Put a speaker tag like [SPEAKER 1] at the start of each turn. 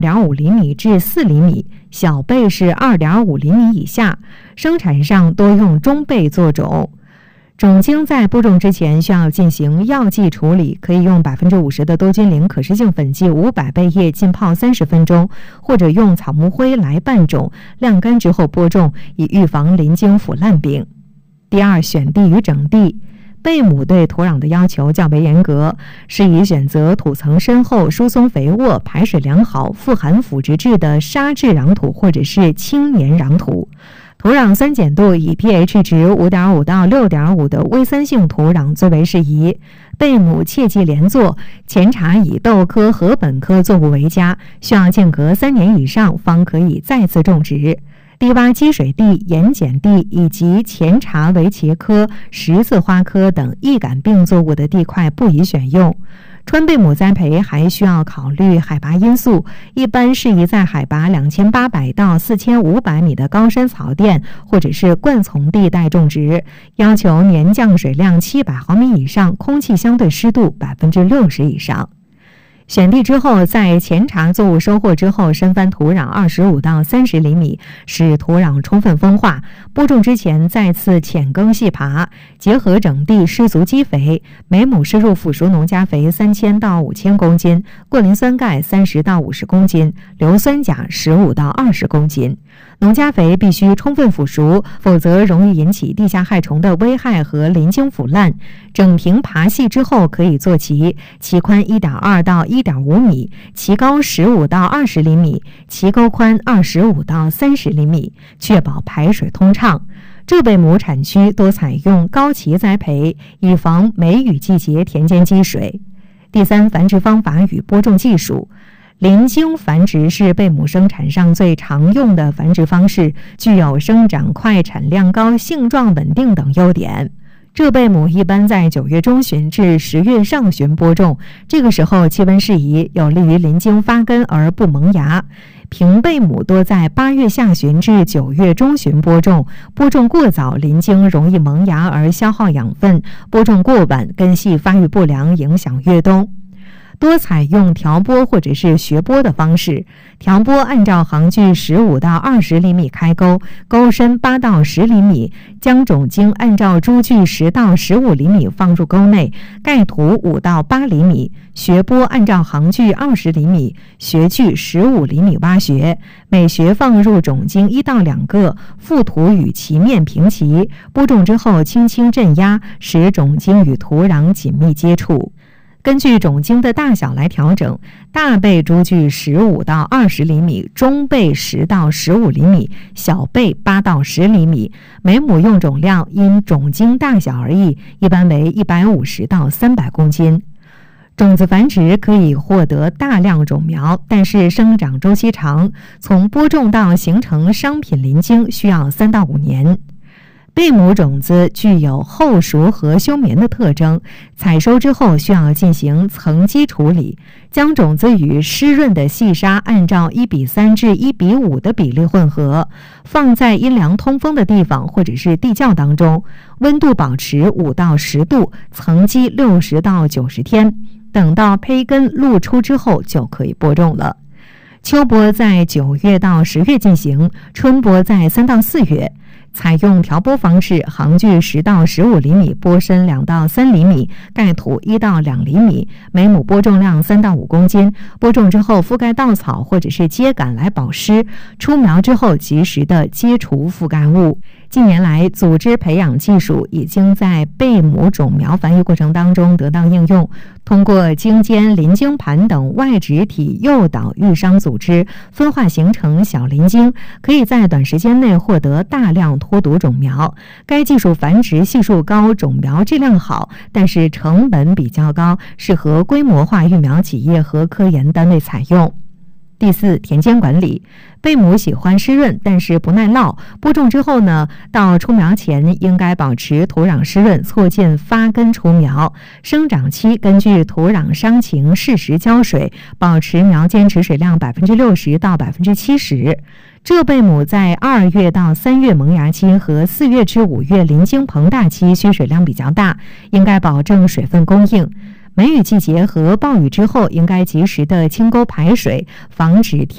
[SPEAKER 1] 0.5厘米至4厘米，小贝是2.5厘米以下。生产上多用中贝做种。种茎在播种之前需要进行药剂处理，可以用50%的多菌灵可食性粉剂500倍液浸泡30分钟，或者用草木灰来拌种，晾干之后播种，以预防鳞茎腐烂病。第二，选地与整地。贝母对土壤的要求较为严格，适宜选择土层深厚、疏松肥沃、排水良好、富含腐殖质的沙质壤土或者是青黏壤土。土壤酸碱度以 pH 值 5.5 到 6.5 的微酸性土壤最为适宜。贝母切忌连作，前茬以豆科和本科作物为佳，需要间隔3年以上方可以再次种植。低洼积水地、盐碱地以及前茬为茄科、十字花科等易感病作物的地块不宜选用。川贝母栽培还需要考虑海拔因素，一般适宜在海拔2800到4500米的高山草甸或者是灌丛地带种植，要求年降水量700毫米以上，空气相对湿度60%以上。选地之后，在前茬作物收获之后，深翻土壤25到30厘米，使土壤充分风化。播种之前再次浅耕细耙，结合整地，施足基肥，每亩施入腐熟农家肥3000到5000公斤，过磷酸钙30到50公斤，硫酸钾15到20公斤。农家肥必须充分腐熟，否则容易引起地下害虫的危害和鳞茎腐烂。整平耙细之后可以做畦，畦宽 1.2 到 1.5 米，畦高15到20厘米，畦沟宽25到30厘米，确保排水通畅。浙北母产区多采用高畦栽培，以防梅雨季节田间积水。第三，繁殖方法与播种技术。鳞茎繁殖是贝母生产上最常用的繁殖方式，具有生长快、产量高、性状稳定等优点。浙贝母一般在9月中旬至10月上旬播种，这个时候气温适宜，有利于鳞茎发根而不萌芽。平贝母多在8月下旬至9月中旬播种，播种过早，鳞茎容易萌芽而消耗养分；播种过晚，根系发育不良，影响越冬。多采用调播或者是学播的方式。调播按照行距15到20厘米开沟，沟深8到10厘米，将种茎按照株距10到15厘米放入沟内，盖土5到8厘米。学播按照行距20厘米，穴距15厘米挖穴，每穴放入种茎1到2个，覆土与其面平齐。播种之后轻轻镇压，使种茎与土壤紧密接触。根据种茎的大小来调整，大贝株距15到20厘米，中贝10到15厘米，小贝8到10厘米。每亩用种量因种茎大小而异，一般为150到300公斤。种子繁殖可以获得大量种苗，但是生长周期长，从播种到形成商品鳞茎需要3到5年。贝母种子具有后熟和休眠的特征，采收之后需要进行层基处理，将种子与湿润的细沙按照1:3至1:5的比例混合，放在阴凉通风的地方或者是地窖当中，温度保持5到10度，层基60到90天，等到胚根露出之后就可以播种了。秋播在9月到10月进行，春播在3到4月。采用调播方式，行距10到15厘米，播深2到3厘米，盖土1到2厘米，每亩播种量3到5公斤。播种之后覆盖稻草或者是秸秆来保湿，出苗之后及时的揭除覆盖物。近年来，组织培养技术已经在贝母种苗繁育过程当中得到应用，通过茎尖、鳞茎盘等外植体诱导育伤组织分化形成小鳞茎，可以在短时间内获得大量脱毒种苗。该技术繁殖系数高，种苗质量好，但是成本比较高，适合规模化育苗企业和科研单位采用。第四，田间管理。贝母喜欢湿润，但是不耐涝。播种之后呢，到出苗前应该保持土壤湿润，促进发根出苗。生长期根据土壤伤情适时浇水，保持苗间持水量60%到70%。浙贝母在2月到3月萌芽期和4月至5月鳞茎膨大期需水量比较大，应该保证水分供应。梅雨季节和暴雨之后，应该及时的清沟排水，防止